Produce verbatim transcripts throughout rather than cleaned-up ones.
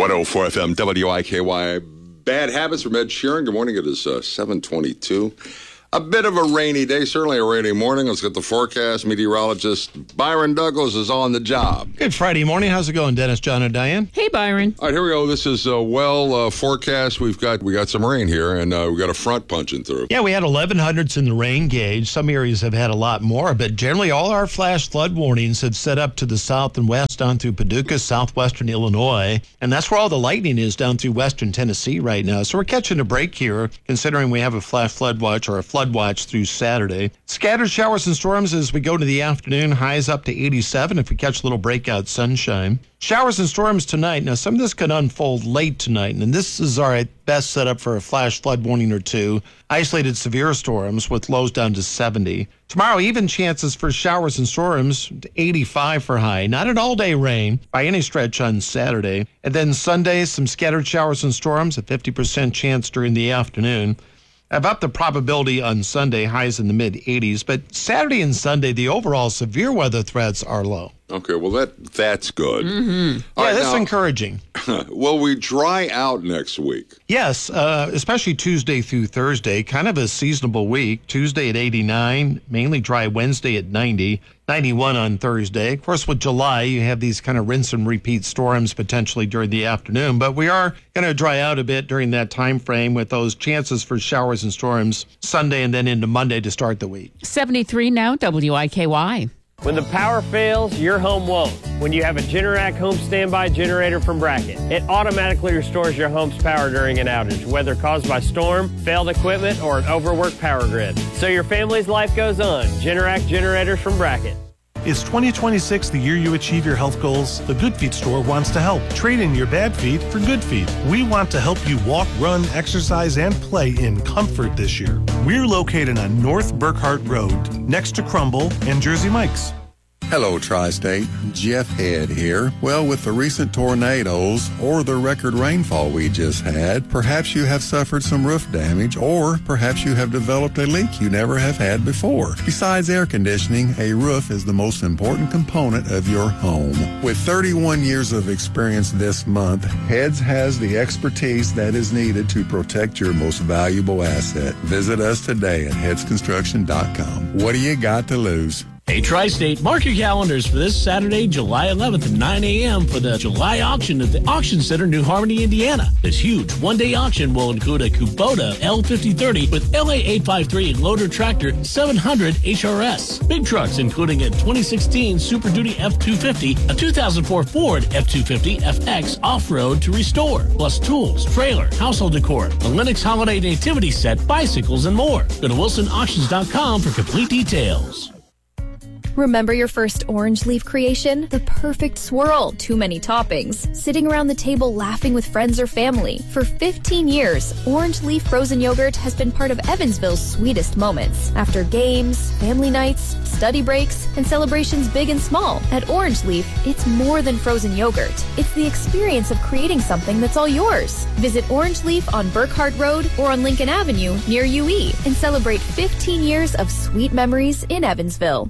one oh four F M W I K Y. Bad Habits from Ed Sheeran. Good morning. It is uh, seven twenty-two. A bit of a rainy day, certainly a rainy morning. Let's get the forecast. Meteorologist Byron Douglas is on the job. Good Friday morning. How's it going, Dennis, John, and Diane? Hey, Byron. All right, here we go. This is a well uh, forecast. We've got we got some rain here, and uh, we've got a front punching through. Yeah, we had eleven hundredths in the rain gauge. Some areas have had a lot more, but generally all our flash flood warnings have set up to the south and west down through Paducah, southwestern Illinois, and that's where all the lightning is down through western Tennessee right now. So we're catching a break here, considering we have a flash flood watch or a flood watch through Saturday. Scattered showers and storms as we go to the afternoon, highs up to eighty-seven if we catch a little breakout sunshine. Showers and storms tonight. Now, some of this could unfold late tonight, and this is our best setup for a flash flood warning or two. Isolated severe storms with lows down to seventy. Tomorrow, even chances for showers and storms to eighty-five for high. Not an all-day rain by any stretch on Saturday. And then Sunday, some scattered showers and storms, a fifty percent chance during the afternoon. I've upped the probability on Sunday, highs in the mid-eighties, but Saturday and Sunday, the overall severe weather threats are low. Okay, well, that that's good. Mm-hmm. All yeah, right, that's now, encouraging. Will we dry out next week? Yes, uh, especially Tuesday through Thursday, kind of a seasonable week. Tuesday at eighty-nine, mainly dry Wednesday at ninety, ninety-one on Thursday. Of course, with July, you have these kind of rinse and repeat storms potentially during the afternoon, but we are going to dry out a bit during that time frame with those chances for showers and storms Sunday and then into Monday to start the week. seventy-three now, W I K Y. When the power fails, your home won't. When you have a Generac home standby generator from Bracket, it automatically restores your home's power during an outage, whether caused by storm, failed equipment, or an overworked power grid. So your family's life goes on. Generac generators from Bracket. Is twenty twenty-six the year you achieve your health goals? The Good Feet store wants to help. Trade in your bad feet for good feet. We want to help you walk, run, exercise, and play in comfort this year. We're located on North Burkhart Road, next to Crumble and Jersey Mike's. Hello, Tri-State. Jeff Head here. Well, with the recent tornadoes or the record rainfall we just had, perhaps you have suffered some roof damage, or perhaps you have developed a leak you never have had before. Besides air conditioning, a roof is the most important component of your home. With thirty-one years of experience this month, Heads has the expertise that is needed to protect your most valuable asset. Visit us today at heads construction dot com. What do you got to lose? Hey, Tri-State, mark your calendars for this Saturday, July eleventh at nine a.m. for the July auction at the Auction Center, New Harmony, Indiana. This huge one-day auction will include a Kubota L fifty thirty with L A eight fifty-three and loader tractor seven hundred H R S. Big trucks including a twenty sixteen Super Duty F two fifty, a two thousand four Ford F two fifty F X off-road to restore, plus tools, trailer, household decor, the Lennox Holiday Nativity Set, bicycles, and more. Go to wilson auctions dot com for complete details. Remember your first orange leaf creation? The perfect swirl, too many toppings, sitting around the table laughing with friends or family. For fifteen years, Orange Leaf frozen yogurt has been part of Evansville's sweetest moments. After games, family nights, study breaks, and celebrations big and small, at Orange Leaf, it's more than frozen yogurt. It's the experience of creating something that's all yours. Visit Orange Leaf on Burkhart Road or on Lincoln Avenue near U E and celebrate fifteen years of sweet memories in Evansville.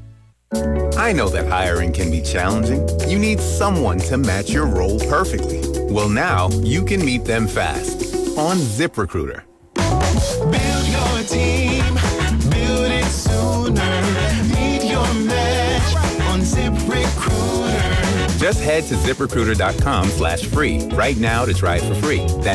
I know that hiring can be challenging. You need someone to match your role perfectly. Well, now you can meet them fast on ZipRecruiter. Build your team, build it sooner. Meet your match on ZipRecruiter. Just head to zip recruiter dot com slash free right now to try it for free. That's